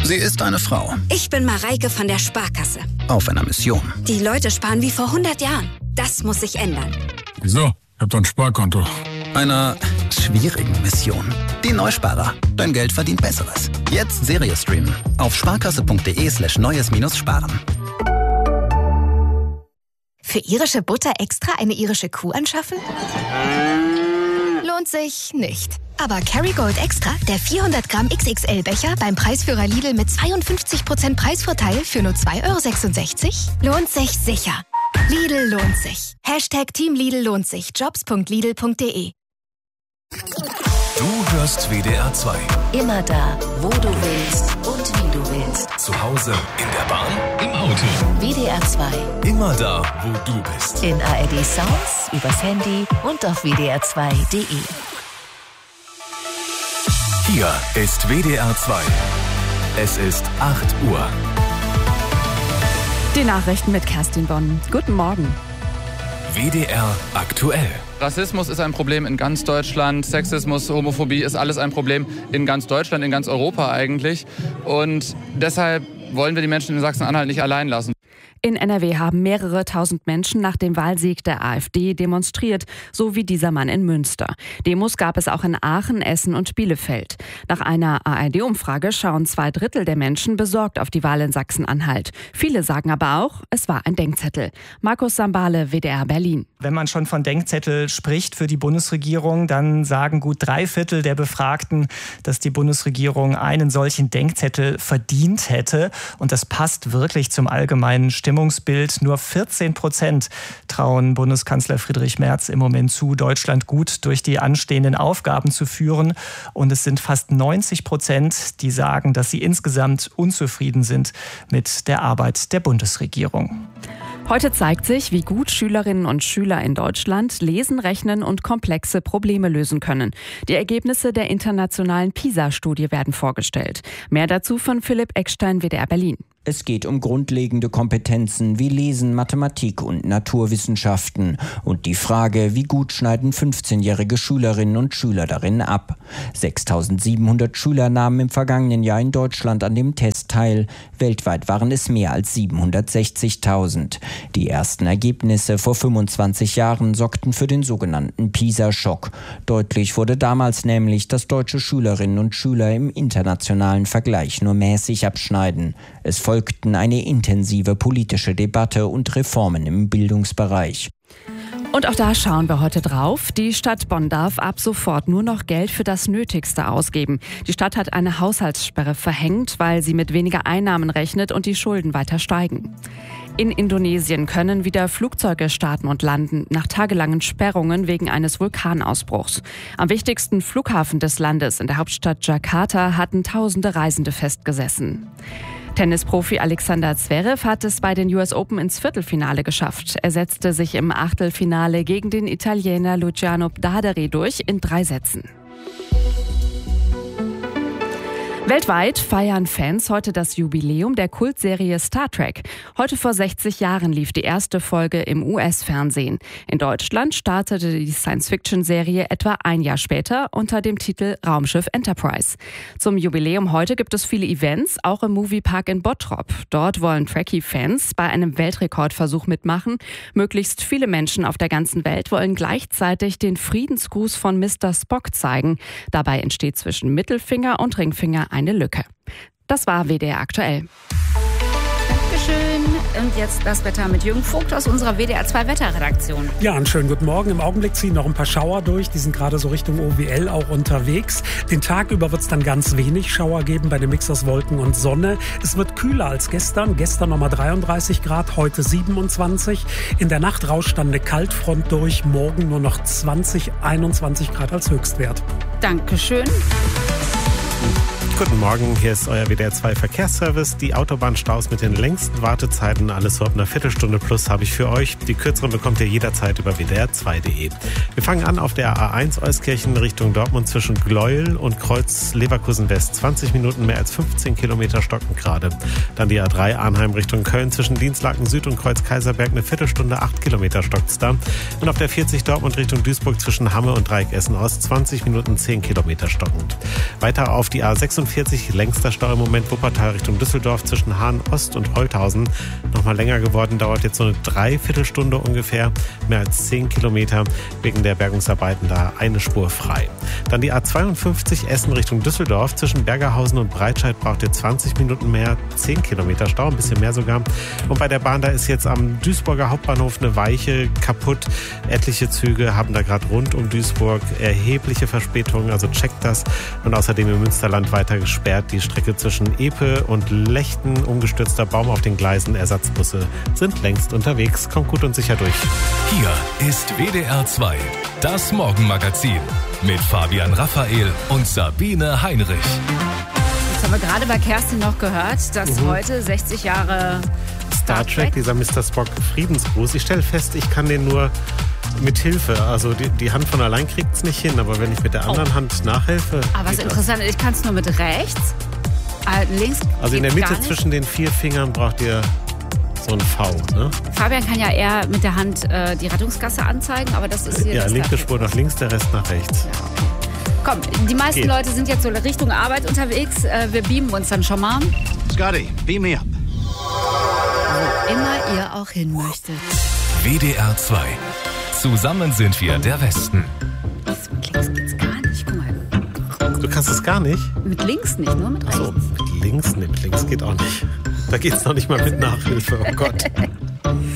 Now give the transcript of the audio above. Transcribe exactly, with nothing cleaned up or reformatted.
Sie ist eine Frau. Ich bin Mareike von der Sparkasse. Auf einer Mission. Die Leute sparen wie vor hundert Jahren. Das muss sich ändern. Wieso? Ich hab doch ein Sparkonto. Einer schwierigen Mission. Die Neusparer. Dein Geld verdient Besseres. Jetzt Serie streamen. Auf sparkasse.de slash neues minus sparen. Für irische Butter extra eine irische Kuh anschaffen? Lohnt sich nicht. Aber Kerrygold Extra, der vierhundert Gramm X X L-Becher beim Preisführer Lidl mit zweiundfünfzig Prozent Preisvorteil für nur zwei Euro sechsundsechzig, lohnt sich sicher. Lidl lohnt sich. Hashtag Team Lidl lohnt sich. jobs punkt lidl punkt de. Du hörst W D R zwei. Immer da, wo du willst und wie du willst. Zu Hause, in der Bahn, im Auto. W D R zwei. Immer da, wo du bist. In A R D Sounds, übers Handy und auf w d r zwei punkt de. Hier ist W D R zwei. Es ist acht Uhr. Die Nachrichten mit Kerstin Bonn. Guten Morgen. W D R aktuell. Rassismus ist ein Problem in ganz Deutschland, Sexismus, Homophobie ist alles ein Problem in ganz Deutschland, in ganz Europa eigentlich. Und deshalb wollen wir die Menschen in Sachsen-Anhalt nicht allein lassen. In N R W haben mehrere tausend Menschen nach dem Wahlsieg der AfD demonstriert, so wie dieser Mann in Münster. Demos gab es auch in Aachen, Essen und Bielefeld. Nach einer A R D-Umfrage schauen zwei Drittel der Menschen besorgt auf die Wahl in Sachsen-Anhalt. Viele sagen aber auch, es war ein Denkzettel. Markus Sambale, W D R Berlin. Wenn man schon von Denkzettel spricht für die Bundesregierung, dann sagen gut drei Viertel der Befragten, dass die Bundesregierung einen solchen Denkzettel verdient hätte. Und das passt wirklich zum allgemeinen Stimmungsbild. Nur vierzehn Prozent trauen Bundeskanzler Friedrich Merz im Moment zu, Deutschland gut durch die anstehenden Aufgaben zu führen. Und es sind fast neunzig Prozent, die sagen, dass sie insgesamt unzufrieden sind mit der Arbeit der Bundesregierung. Heute zeigt sich, wie gut Schülerinnen und Schüler in Deutschland lesen, rechnen und komplexe Probleme lösen können. Die Ergebnisse der internationalen PISA-Studie werden vorgestellt. Mehr dazu von Philipp Eckstein, W D R Berlin. Es geht um grundlegende Kompetenzen wie Lesen, Mathematik und Naturwissenschaften und die Frage, wie gut schneiden fünfzehnjährige Schülerinnen und Schüler darin ab. sechstausendsiebenhundert Schüler nahmen im vergangenen Jahr in Deutschland an dem Test teil. Weltweit waren es mehr als siebenhundertsechzigtausend. Die ersten Ergebnisse vor fünfundzwanzig Jahren sorgten für den sogenannten PISA-Schock. Deutlich wurde damals nämlich, dass deutsche Schülerinnen und Schüler im internationalen Vergleich nur mäßig abschneiden. Es folgten eine intensive politische Debatte und Reformen im Bildungsbereich. Und auch da schauen wir heute drauf. Die Stadt Bonn darf ab sofort nur noch Geld für das Nötigste ausgeben. Die Stadt hat eine Haushaltssperre verhängt, weil sie mit weniger Einnahmen rechnet und die Schulden weiter steigen. In Indonesien können wieder Flugzeuge starten und landen, nach tagelangen Sperrungen wegen eines Vulkanausbruchs. Am wichtigsten Flughafen des Landes, in der Hauptstadt Jakarta, hatten tausende Reisende festgesessen. Tennisprofi Alexander Zverev hat es bei den U S Open ins Viertelfinale geschafft. Er setzte sich im Achtelfinale gegen den Italiener Luciano Daderi durch in drei Sätzen. Weltweit feiern Fans heute das Jubiläum der Kultserie Star Trek. Heute vor sechzig Jahren lief die erste Folge im U S-Fernsehen. In Deutschland startete die Science-Fiction-Serie etwa ein Jahr später unter dem Titel Raumschiff Enterprise. Zum Jubiläum heute gibt es viele Events, auch im Moviepark in Bottrop. Dort wollen Trekkie-Fans bei einem Weltrekordversuch mitmachen. Möglichst viele Menschen auf der ganzen Welt wollen gleichzeitig den Friedensgruß von Mister Spock zeigen. Dabei entsteht zwischen Mittelfinger und Ringfinger eine Lücke. Das war W D R aktuell. Dankeschön. Und jetzt das Wetter mit Jürgen Vogt aus unserer W D R zwei Wetterredaktion. Ja, einen schönen guten Morgen. Im Augenblick ziehen noch ein paar Schauer durch. Die sind gerade so Richtung O W L auch unterwegs. Den Tag über wird es dann ganz wenig Schauer geben bei dem Mix aus Wolken und Sonne. Es wird kühler als gestern. Gestern nochmal dreiunddreißig Grad, heute siebenundzwanzig. In der Nacht rauscht dann eine Kaltfront durch. Morgen nur noch zwanzig, einundzwanzig Grad als Höchstwert. Dankeschön. Guten Morgen, hier ist euer W D R zwei Verkehrsservice. Die Autobahnstaus mit den längsten Wartezeiten, alles so ab einer Viertelstunde plus, habe ich für euch. Die kürzeren bekommt ihr jederzeit über w d r zwei punkt de. Wir fangen an auf der A eins Euskirchen Richtung Dortmund zwischen Gleuel und Kreuz Leverkusen West. zwanzig Minuten, mehr als fünfzehn Kilometer stocken gerade. Dann die A drei Arnheim Richtung Köln zwischen Dienstlaken Süd und Kreuz Kaiserberg eine Viertelstunde, acht Kilometer stockt's da. Und auf der vierzig Dortmund Richtung Duisburg zwischen Hamme und Dreieck Essen Ost zwanzig Minuten, zehn Kilometer stockend. Weiter auf die A sechsundvierzig sechsundvierzig, längster Stau im Moment, Wuppertal Richtung Düsseldorf zwischen Hahn Ost und Holthausen. Nochmal länger geworden, dauert jetzt so eine Dreiviertelstunde ungefähr, mehr als zehn Kilometer, wegen der Bergungsarbeiten da eine Spur frei. Dann die A zweiundfünfzig Essen Richtung Düsseldorf zwischen Bergerhausen und Breitscheid braucht ihr zwanzig Minuten mehr, zehn Kilometer Stau, ein bisschen mehr sogar. Und bei der Bahn, da ist jetzt am Duisburger Hauptbahnhof eine Weiche kaputt. Etliche Züge haben da gerade rund um Duisburg erhebliche Verspätungen, also checkt das. Und außerdem im Münsterland weiter gesperrt die Strecke zwischen Epe und Lechten. Umgestürzter Baum auf den Gleisen, Ersatzbusse sind längst unterwegs. Kommt gut und sicher durch. Hier ist W D R zwei, das Morgenmagazin mit Fabian Raphael und Sabine Heinrich. Das haben wir gerade bei Kerstin noch gehört, dass mhm. heute sechzig Jahre Star Trek, dieser Mister Spock Friedensgruß. Ich stelle fest, ich kann den nur mit Hilfe. Also die, die Hand von allein kriegt es nicht hin, aber wenn ich mit der anderen oh. Hand nachhelfe. Aber was interessant ist, ich kann es nur mit rechts, äh, links. Also in der Mitte zwischen den vier Fingern braucht ihr so ein V, ne? Fabian kann ja eher mit der Hand äh, die Rettungsgasse anzeigen, aber das ist hier. Ja, das linke Spur nach links, der Rest nach rechts. Ja, okay. Komm, die meisten Geht. Leute sind jetzt so Richtung Arbeit unterwegs. Äh, wir beamen uns dann schon mal. Scotty, beam me up. Wo immer ihr auch hin möchtet. W D R zwei. Zusammen sind wir der Westen. Mit links geht's gar nicht. Guck mal. Du kannst es gar nicht? Mit links nicht, nur mit rechts. Ach so, mit links? Nee, mit links geht auch nicht. Da geht's noch nicht mal mit Nachhilfe. Oh Gott.